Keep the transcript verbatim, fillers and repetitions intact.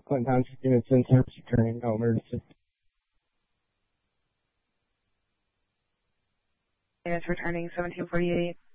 Clinton Township units in service returning, no emergency. Units returning seventeen forty-eight.